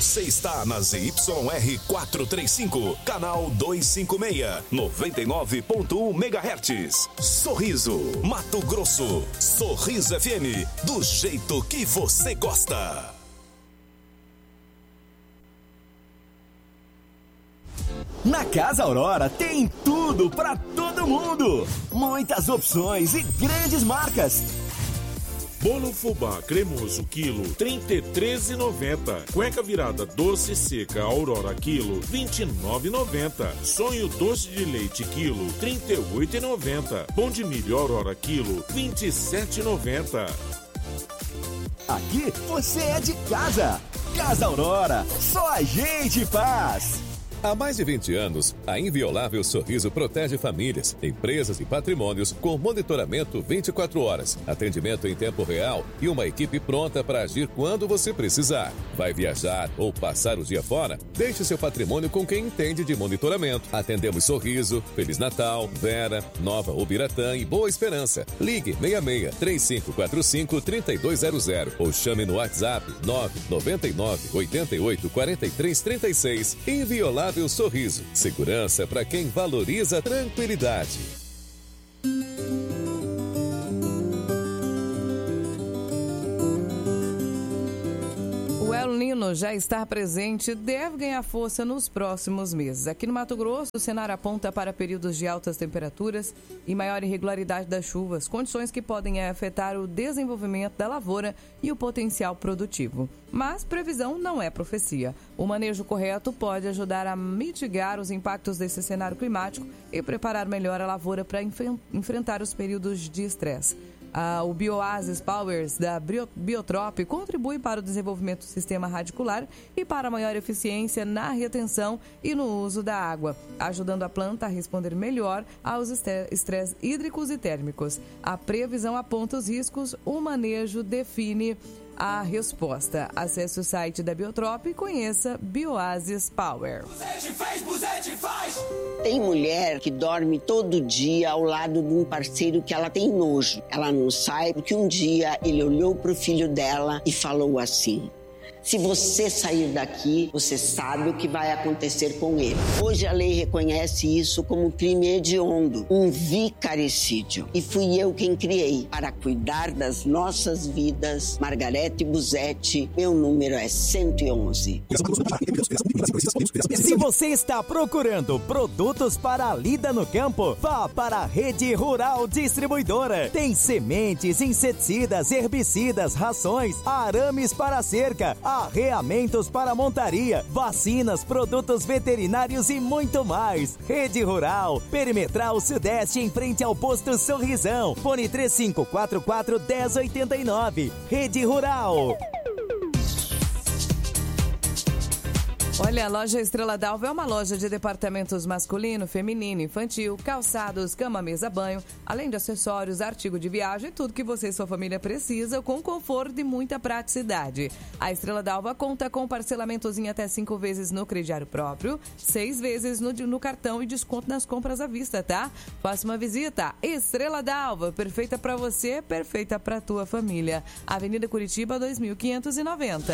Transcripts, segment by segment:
Você está na ZYR 435, canal 256, 99.1 MHz. Sorriso, Mato Grosso. Sorriso FM, do jeito que você gosta. Na Casa Aurora tem tudo para todo mundo. Muitas opções e grandes marcas. Bolo fubá cremoso quilo, R$ 33,90. Cueca virada doce seca Aurora quilo, R$ 29,90. Sonho doce de leite quilo, R$ 38,90. Pão de milho Aurora quilo, R$ 27,90. Aqui você é de casa. Casa Aurora, só a gente faz. Há mais de 20 anos, a Inviolável Sorriso protege famílias, empresas e patrimônios com monitoramento 24 horas, atendimento em tempo real e uma equipe pronta para agir quando você precisar. Vai viajar ou passar o dia fora? Deixe seu patrimônio com quem entende de monitoramento. Atendemos Sorriso, Feliz Natal, Vera, Nova Ubiratã e Boa Esperança. Ligue 66-3545-3200 ou chame no WhatsApp 999-88-4336. Inviolável Sorriso. Segurança para quem valoriza a tranquilidade. O El Niño já está presente e deve ganhar força nos próximos meses. Aqui no Mato Grosso, o cenário aponta para períodos de altas temperaturas e maior irregularidade das chuvas, condições que podem afetar o desenvolvimento da lavoura e o potencial produtivo. Mas previsão não é profecia. O manejo correto pode ajudar a mitigar os impactos desse cenário climático e preparar melhor a lavoura para enfrentar os períodos de estresse. O Bioasis Powers da Biotrop contribui para o desenvolvimento do sistema radicular e para maior eficiência na retenção e no uso da água, ajudando a planta a responder melhor aos estresses hídricos e térmicos. A previsão aponta os riscos, o manejo define a resposta. Acesse o site da Biotrop e conheça Bioasis Power. Tem mulher que dorme todo dia ao lado de um parceiro que ela tem nojo. Ela não sai porque um dia ele olhou para o filho dela e falou assim: se você sair daqui, você sabe o que vai acontecer com ele. Hoje a lei reconhece isso como crime hediondo, um vicaricídio. E fui eu quem criei para cuidar das nossas vidas. Margarete Busetti, meu número é 111. Se você está procurando produtos para a lida no campo, vá para a Rede Rural Distribuidora. Tem sementes, inseticidas, herbicidas, rações, arames para cerca, arreamentos para montaria, vacinas, produtos veterinários e muito mais. Rede Rural, Perimetral Sudeste, em frente ao posto Sorrisão. Fone 3544-1089. Rede Rural. Olha, a loja Estrela d'Alva é uma loja de departamentos masculino, feminino, infantil, calçados, cama, mesa, banho, além de acessórios, artigo de viagem, tudo que você e sua família precisa com conforto e muita praticidade. A Estrela d'Alva conta com parcelamentos em até 5 vezes no crediário próprio, 6 vezes no cartão e desconto nas compras à vista, tá? Faça uma visita. Estrela d'Alva, perfeita para você, perfeita para tua família. Avenida Curitiba, 2590.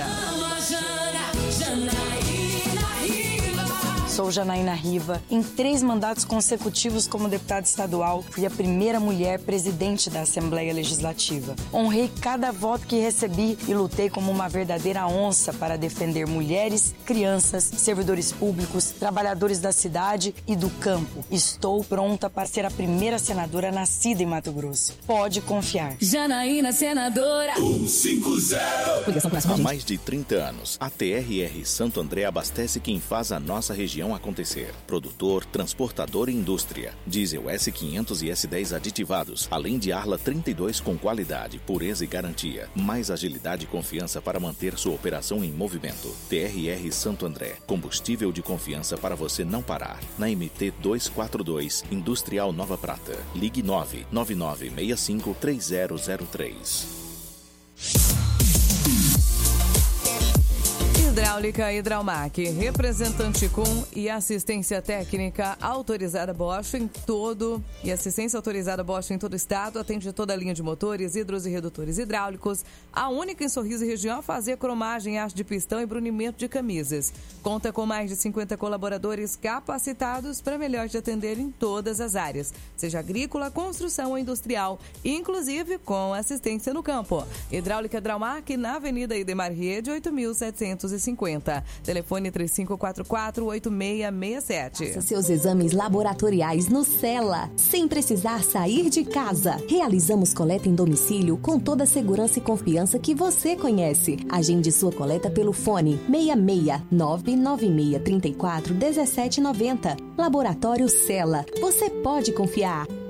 Sou Janaína Riva. Em 3 mandatos consecutivos como deputada estadual, fui a primeira mulher presidente da Assembleia Legislativa. Honrei cada voto que recebi e lutei como uma verdadeira onça para defender mulheres, crianças, servidores públicos, trabalhadores da cidade e do campo. Estou pronta para ser a primeira senadora nascida em Mato Grosso. Pode confiar. Janaína, senadora. 150. Há mais de 30 anos, a TRR Santo André abastece quem faz a nossa região acontecer. Produtor, transportador e indústria. Diesel S500 e S10 aditivados, além de Arla 32 com qualidade, pureza e garantia. Mais agilidade e confiança para manter sua operação em movimento. TRR Santo André. Combustível de confiança para você não parar. Na MT 242, Industrial Nova Prata. Ligue 999653003. Hidráulica Hidralmac, representante com e assistência técnica autorizada Bosch em todo e assistência autorizada Bosch em todo o estado, atende toda a linha de motores, hidros e redutores hidráulicos, a única em Sorriso e região a fazer cromagem, haste de pistão e brunimento de camisas. Conta com mais de 50 colaboradores capacitados para melhor te atender em todas as áreas, seja agrícola, construção ou industrial, inclusive com assistência no campo. Hidráulica Hidralmac na Avenida Idemar Riede, 8.750. Telefone 3544-8667. Faça seus exames laboratoriais no Cela, sem precisar sair de casa. Realizamos coleta em domicílio com toda a segurança e confiança que você conhece. Agende sua coleta pelo fone 66-99634-1790. Laboratório Cela. Você pode confiar.